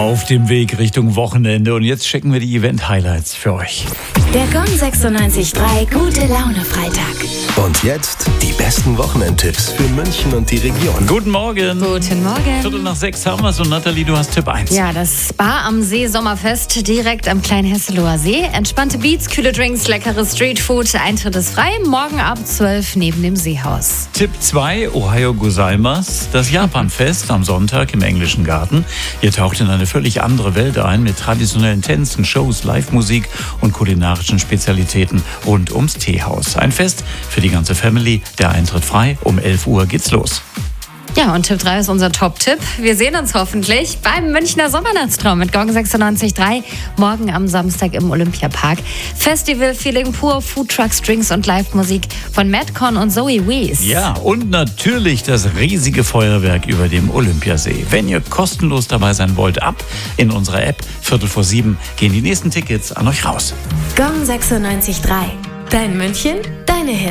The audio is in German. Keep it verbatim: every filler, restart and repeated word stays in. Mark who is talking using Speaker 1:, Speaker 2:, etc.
Speaker 1: Auf dem Weg Richtung Wochenende und jetzt checken wir die Event-Highlights für euch.
Speaker 2: Der Gong sechsundneunzig Komma drei Gute Laune Freitag.
Speaker 3: Und jetzt die besten Wochenendtipps für München und die Region.
Speaker 1: Guten Morgen.
Speaker 4: Guten Morgen.
Speaker 1: Viertel nach sechs haben wir es und Nathalie, du hast Tipp eins.
Speaker 4: Ja, das Spa am See Sommerfest direkt am kleinen Hesseloher See. Entspannte Beats, kühle Drinks, leckeres Streetfood. Eintritt ist frei. Morgen ab zwölf neben dem Seehaus.
Speaker 1: Tipp zwei, Ohayo Gozaimasu, das Japanfest am Sonntag im Englischen Garten. Ihr taucht in eine völlig andere Welt ein mit traditionellen Tänzen, Shows, Live-Musik und kulinarischen Spezialitäten rund ums Teehaus. Ein Fest für die ganze Family. Der Eintritt frei. Um elf Uhr geht's los.
Speaker 4: Ja, und Tipp drei ist unser Top-Tipp. Wir sehen uns hoffentlich beim Münchner Sommernachtstraum mit Gong sechsundneunzig Komma drei. Morgen am Samstag im Olympiapark. Festival-Feeling pur, Foodtrucks, Drinks und Live-Musik von Madcon und Zoe Wees.
Speaker 1: Ja, und natürlich das riesige Feuerwerk über dem Olympiasee. Wenn ihr kostenlos dabei sein wollt, ab in unserer App. Viertel vor sieben gehen die nächsten Tickets an euch raus.
Speaker 2: Gong sechsundneunzig Komma drei. Dein München, deine Hits.